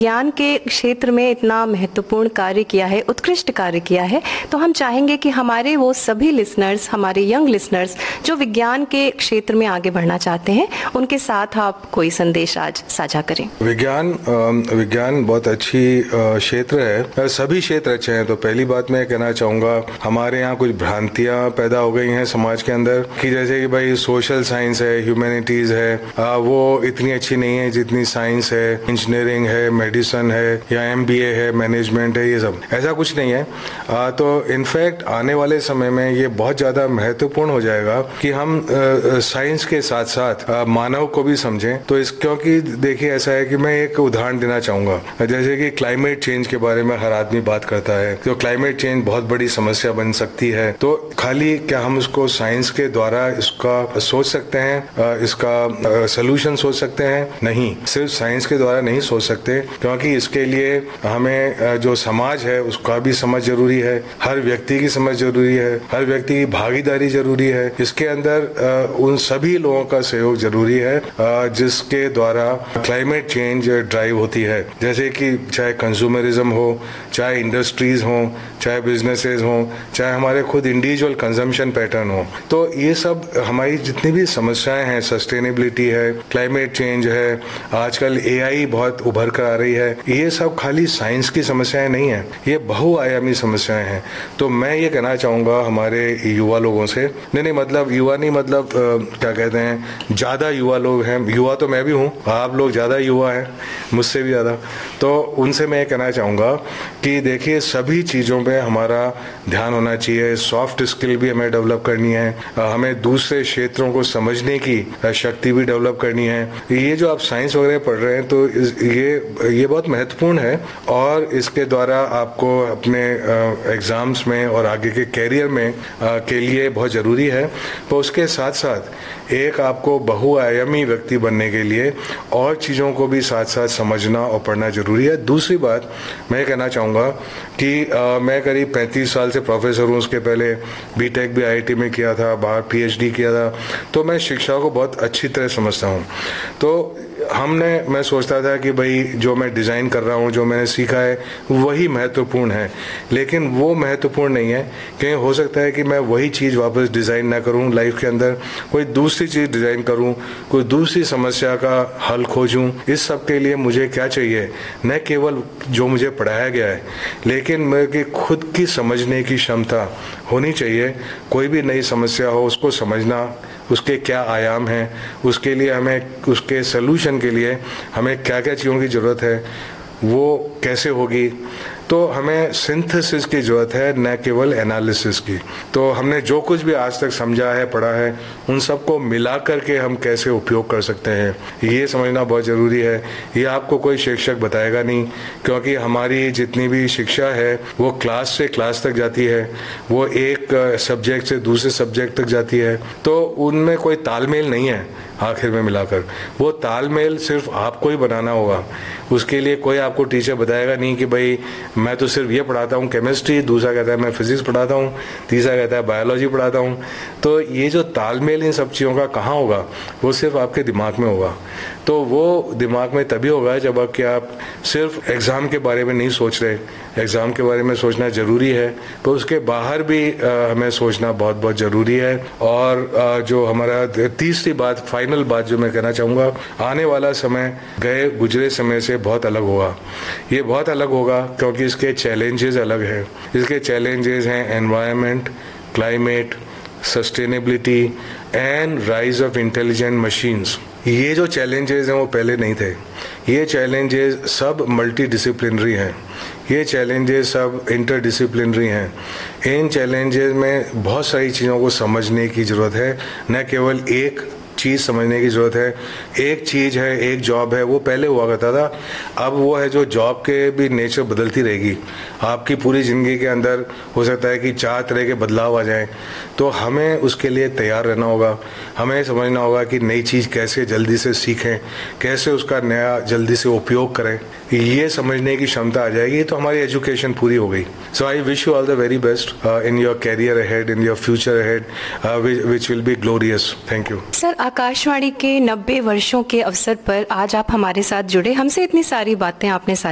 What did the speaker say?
ज्ञान के क्षेत्र में इतना महत्वपूर्ण कार्य किया है, उत्कृष्ट कार्य किया है, तो हम चाहेंगे कि हमारे वो सभी लिसनर्स, हमारे यंग लिसनर्स जो विज्ञान के क्षेत्र में आगे बढ़ना चाहते हैं, उनके साथ आप कोई संदेश आज साझा करें। विज्ञान बहुत अच्छी क्षेत्र है, सभी क्षेत्र अच्छे हैं। तो पहली बात मैं कहना चाहूँगा, हमारे यहाँ कुछ भ्रांतियाँ पैदा हो गई हैं समाज के अंदर कि जैसे कि भाई सोशल साइंस है, ह्यूमैनिटीज़ है, वो इतनी अच्छी नहीं है जितनी साइंस है, इंजीनियरिंग है, मेडिसिन है या MBA है, मैनेजमेंट है, ये सब ऐसा कुछ नहीं है। तो इनफैक्ट आने वाले समय में ये बहुत ज़्यादा महत्वपूर्ण हो जाएगा कि हम साइंस के साथ साथ मानव को भी समझें। तो क्योंकि देखिए ऐसा है कि मैं एक उदाहरण देना चाहूँगा, जैसे कि क्लाइमेट चेंज के बारे में हर आदमी बात करता है, तो क्लाइमेट चेंज बहुत बड़ी समस्या बन सकती है। तो खाली क्या हम उसको साइंस के द्वारा इसका सोच सकते हैं, इसका सोल्यूशन सोच सकते हैं? नहीं, सिर्फ साइंस के द्वारा नहीं सोच सकते, क्योंकि इसके लिए हमें जो समाज है उसका भी समझ जरूरी है, हर व्यक्ति की समझ जरूरी है, हर व्यक्ति की भागीदारी जरूरी है। इसके अंदर उन सभी लोगों का सहयोग जरूरी है जिसके द्वारा क्लाइमेट चेंज ड्राइव होती है। जैसे कि चाहे कंज्यूमरिज्म हो, चाहे इंडस्ट्रीज हो, चाहे बिजनेसेस हो, चाहे हमारे खुद इंडिविजुअल कंजम्पशन पैटर्न हो। तो ये सब हमारी जितनी भी समस्याएं हैं, सस्टेनेबिलिटी है, क्लाइमेट चेंज है, आजकल AI बहुत उभर कर आ रही है, ये सब खाली साइंस की समस्याएं नहीं है, ये बहुआयामी समस्याएं हैं। तो मैं ये कहना चाहूंगा हमारे युवा लोगों से, नहीं मतलब युवा नहीं, मतलब क्या कहते हैं, ज्यादा युवा लोग हैं, युवा तो मैं भी हूँ, आप लोग ज्यादा युवा हैं मुझसे भी ज्यादा, तो उनसे मैं कहना चाहूंगा कि देखिए सभी चीजों पे हमारा ध्यान होना चाहिए। सॉफ्ट स्किल भी हमें डेवलप करनी है, हमें दूसरे क्षेत्रों को समझने की शक्ति भी डेवलप करनी है। ये जो आप साइंस वगैरह पढ़ रहे हैं तो ये बहुत महत्वपूर्ण है, और इसके द्वारा आपको अपने एग्जाम्स में और आगे के कैरियर में के लिए बहुत जरूरी है। तो उसके साथ साथ एक आपको बहुआयामी व्यक्ति बनने के लिए और चीज़ों को भी साथ साथ समझना और पढ़ना जरूरी है। दूसरी बात मैं कहना चाहूँगा कि मैं करीब 35 साल से प्रोफेसर हूँ, उसके पहले BTech भी IIT में किया था, बाहर PhD किया था, तो मैं शिक्षा को बहुत अच्छी तरह समझता हूँ। तो मैं सोचता था कि भाई जो मैं डिज़ाइन कर रहा हूँ, जो मैंने सीखा है वही महत्वपूर्ण है, लेकिन वो महत्वपूर्ण नहीं है। कहीं हो सकता है कि मैं वही चीज़ वापस डिज़ाइन ना करूँ, लाइफ के अंदर कोई दूसरी चीज़ डिज़ाइन करूँ, कोई दूसरी समस्या का हल खोजूँ। इस सब के लिए मुझे क्या चाहिए, न केवल जो मुझे पढ़ाया गया है, लेकिन मेरे खुद की समझने की क्षमता होनी चाहिए। कोई भी नई समस्या हो उसको समझना, उसके क्या आयाम हैं, उसके लिए हमें, उसके सलूशन के लिए हमें क्या क्या चीज़ों की ज़रूरत है, वो कैसे होगी। तो हमें सिंथेसिस की ज़रूरत है, न केवल एनालिसिस की। तो हमने जो कुछ भी आज तक समझा है, पढ़ा है, उन सबको मिला करके हम कैसे उपयोग कर सकते हैं, ये समझना बहुत ज़रूरी है। ये आपको कोई शिक्षक बताएगा नहीं, क्योंकि हमारी जितनी भी शिक्षा है वो क्लास से क्लास तक जाती है, वो एक सब्जेक्ट से दूसरे सब्जेक्ट तक जाती है, तो उनमें कोई तालमेल नहीं है। आखिर में मिलाकर वो तालमेल सिर्फ आपको ही बनाना होगा। उसके लिए कोई आपको टीचर बताएगा नहीं कि भाई मैं तो सिर्फ ये पढ़ाता हूँ केमिस्ट्री, दूसरा कहता है मैं फिजिक्स पढ़ाता हूँ, तीसरा कहता है बायोलॉजी पढ़ाता हूँ। तो ये जो तालमेल इन सब चीज़ों का कहाँ होगा, वो सिर्फ आपके दिमाग में होगा। तो वो दिमाग में तभी होगा जब आप सिर्फ एग्ज़ाम के बारे में नहीं सोच रहे। एग्ज़ाम के बारे में सोचना ज़रूरी है, तो उसके बाहर भी हमें सोचना बहुत बहुत ज़रूरी है। और जो हमारा तीसरी बात, फाइनल बात जो मैं कहना चाहूँगा, आने वाला समय गए गुजरे समय से बहुत अलग होगा। ये बहुत अलग होगा क्योंकि इसके चैलेंजेस अलग हैं। इसके चैलेंजेस हैं environment, climate, sustainability and rise of intelligent machines. ये जो चैलेंजेस हैं वो पहले नहीं थे। ये चैलेंजेस सब मल्टी डिसिप्लिनरी हैं, ये चैलेंजेस सब इंटरडिसिप्लिनरी हैं। इन चैलेंजेस में बहुत सारी चीज़ों को समझने की ज़रूरत है, न केवल एक चीज़ समझने की ज़रूरत है। एक चीज़ है, एक जॉब है, वो पहले हुआ करता था, अब वो है जो जॉब के भी नेचर बदलती रहेगी। आपकी पूरी ज़िंदगी के अंदर हो सकता है कि 4 तरह के बदलाव आ जाएं, तो हमें उसके लिए तैयार रहना होगा। हमें समझना होगा कि नई चीज़ कैसे जल्दी से सीखें, कैसे उसका नया जल्दी से उपयोग करें। ये समझने की क्षमता आ जाएगी तो हमारी एजुकेशन पूरी हो गई। सो I wish you all the very best in your career ahead, in your future ahead, which will be glorious. Thank you sir. Akashvani के 90 वर्षों के अवसर पर आज आप हमारे साथ जुड़े, हमसे इतनी सारी बातें आपने साझा